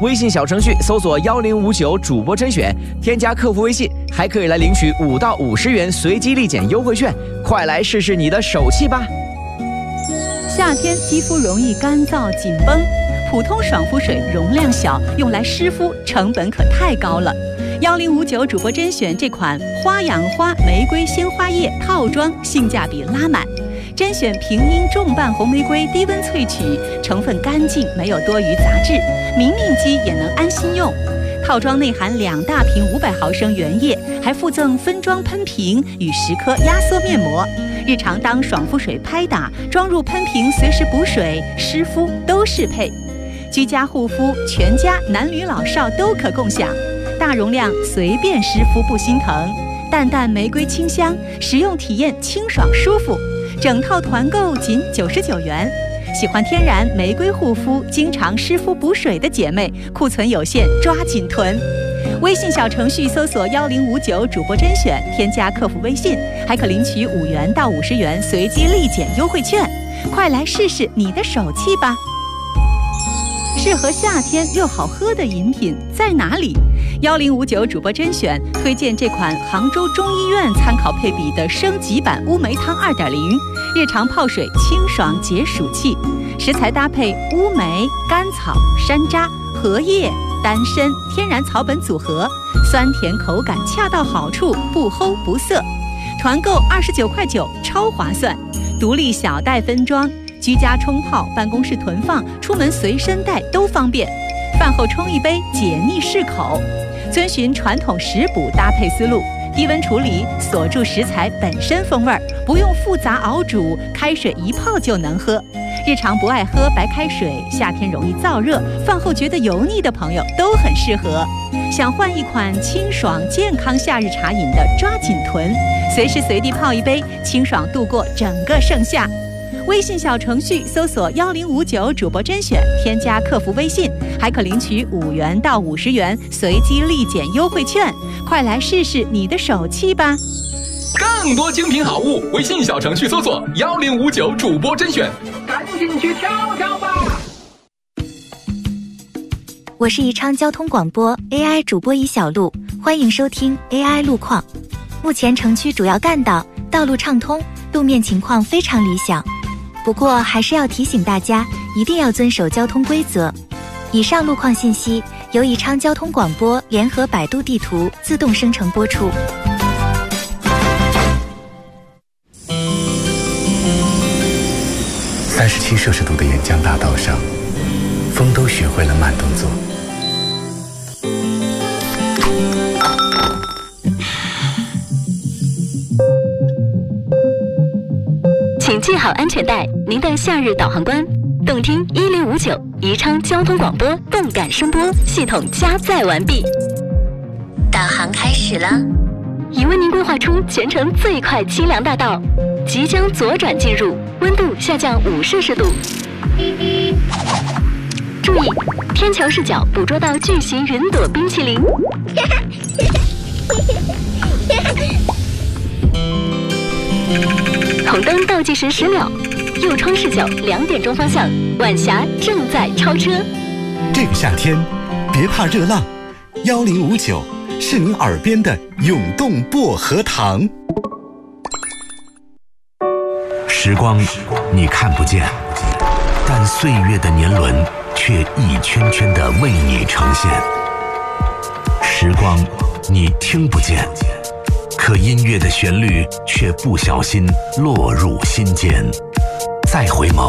微信小程序搜索1059主播甄选，添加客服微信，还可以来领取5到50元随机立减优惠券，快来试试你的手气吧！ 夏天肌肤容易干燥紧绷，普通爽肤水容量小，用来湿敷成本可太高了。1059主播甄选这款花养花玫瑰鲜花液套装性价比拉满，甄选平阴重瓣红玫瑰低温萃取，成分干净，没有多余杂质，明明肌也能安心用。套装内含2大瓶500毫升原液，还附赠分装喷瓶与10颗压缩面膜。日常当爽肤水拍打，装入喷瓶随时补水湿敷都适配。居家护肤，全家男女老少都可共享。大容量随便湿敷不心疼，淡淡玫瑰清香，使用体验清爽舒服。整套团购仅99元。喜欢天然玫瑰护肤，经常湿敷补水的姐妹，库存有限，抓紧囤。微信小程序搜索1059主播甄选，添加客服微信，还可领取5元到50元随机立减优惠券，快来试试你的手气吧！适合夏天又好喝的饮品在哪里？1059主播甄选推荐这款杭州中医院参考配比的升级版乌梅汤2.0，日常泡水清爽解暑气，食材搭配乌梅、甘草、山楂、荷叶、丹参天然草本组合，酸甜口感恰到好处，不齁不涩。团购29.9块，超划算，独立小袋分装。居家冲泡、办公室囤放、出门随身带都方便。饭后冲一杯，解腻适口。遵循传统食补搭配思路，低温处理，锁住食材本身风味，不用复杂熬煮，开水一泡就能喝。日常不爱喝白开水，夏天容易燥热，饭后觉得油腻的朋友都很适合。想换一款清爽健康夏日茶饮的，抓紧囤，随时随地泡一杯，清爽度过整个盛夏。微信小程序搜索1059主播甄选，添加客服微信，还可领取5元到50元随机立减优惠券，快来试试你的手气吧！ 更多精品好物，微信小程序搜索1059主播甄选，赶紧去挑挑吧！ 我是宜昌交通广播 AI 主播宜小璐，欢迎收听 AI 路况。目前城区主要干道道路畅通，路面情况非常理想。不过还是要提醒大家，一定要遵守交通规则。以上路况信息由宜昌交通广播联合百度地图自动生成播出。 37摄氏度的沿江大道上，风都学会了慢动作。 请系好安全带，您的夏日导航官，动听1059宜昌交通广播动感声波系统加载完毕， 导航开始了， 已为您规划出全程最快清凉大道，即将左转进入，温度下降5摄氏度。注意，天桥视角捕捉到巨型云朵冰淇淋。红灯倒计时10秒，右窗视角2点钟方向，晚霞正在超车。 这个夏天，别怕热浪，1059是您耳边的涌动薄荷糖。 时光你看不见，但岁月的年轮却一圈圈地为你呈现。时光你听不见，可音乐的旋律却不小心落入心间。再回眸，